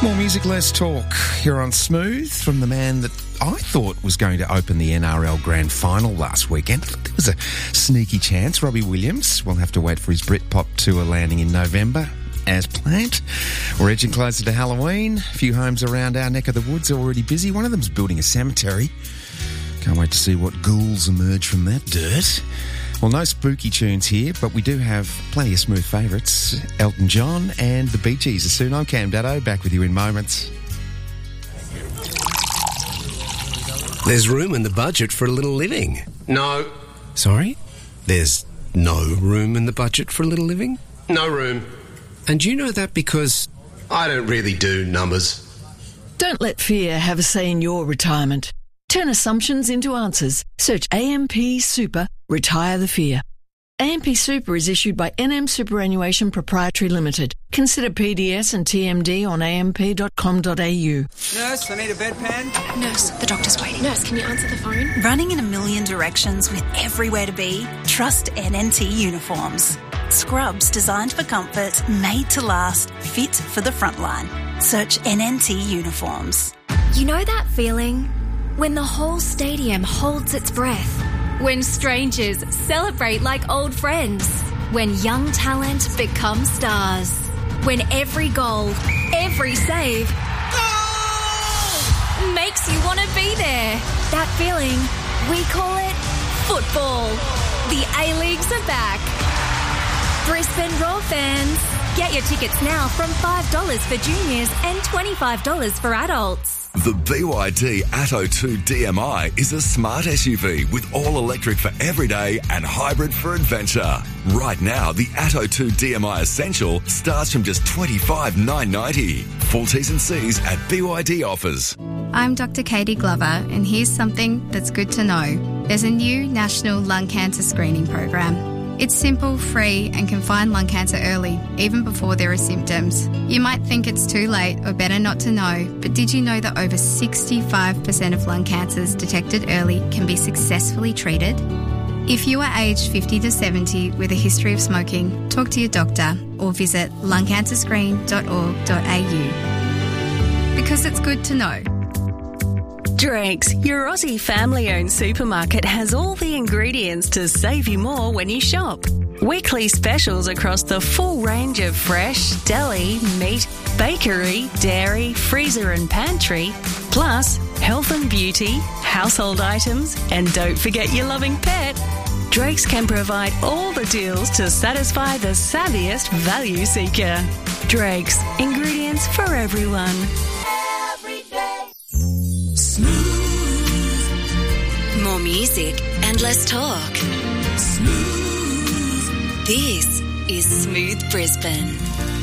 More music, less talk here on Smooth from the man that I thought was going to open the NRL Grand Final last weekend. I thought there was a sneaky chance. Robbie Williams will have to wait for his Britpop tour landing in November as planned. We're edging closer to Halloween. A few homes around our neck of the woods are already busy. One of them's building a cemetery. Can't wait to see what ghouls emerge from that dirt. Well, no spooky tunes here, but we do have plenty of smooth favourites. Elton John and the Bee Gees are soon. I'm Cam Daddo, back with you in moments. There's room in the budget for a little living. No. Sorry? There's no room in the budget for a little living? No room. And you know that because... I don't really do numbers. Don't let fear have a say in your retirement. Turn assumptions into answers. Search AMP Super, retire the fear. AMP Super is issued by NM Superannuation Proprietary Limited. Consider PDS and TMD on amp.com.au. Nurse, I need a bedpan. Nurse, the doctor's waiting. Nurse, can you answer the phone? Running in a million directions with everywhere to be? Trust NNT Uniforms. Scrubs designed for comfort, made to last, fit for the front line. Search NNT Uniforms. You know that feeling? When the whole stadium holds its breath. When strangers celebrate like old friends. When young talent becomes stars. When every goal, every save makes you want to be there. That feeling, we call it football. The A-Leagues are back. Brisbane Roar fans, get your tickets now from $5 for juniors and $25 for adults. The BYD Atto 2 DMI is a smart SUV with all-electric for everyday and hybrid for adventure. Right now, the Atto 2 DMI Essential starts from just $25,990. Full T's and C's at BYD offers. I'm Dr. Katie Glover, and here's something that's good to know. There's a new national lung cancer screening program. It's simple, free, and can find lung cancer early, even before there are symptoms. You might think it's too late or better not to know, but did you know that over 65% of lung cancers detected early can be successfully treated? If you are aged 50 to 70 with a history of smoking, talk to your doctor or visit lungcancerscreen.org.au. Because it's good to know. Drake's, your Aussie family-owned supermarket, has all the ingredients to save you more when you shop. Weekly specials across the full range of fresh, deli, meat, bakery, dairy, freezer and pantry, plus health and beauty, household items, and don't forget your loving pet. Drake's can provide all the deals to satisfy the savviest value seeker. Drake's, ingredients for everyone. More music and less talk. Smooth. This is Smooth Brisbane.